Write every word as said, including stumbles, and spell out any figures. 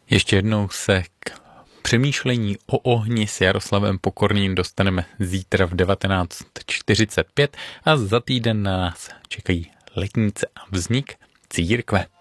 Ještě jednou se k přemýšlení o ohni s Jaroslavem Pokorným dostaneme zítra v devatenáct čtyřicet pět a za týden na nás čekají letnice a vznik církve.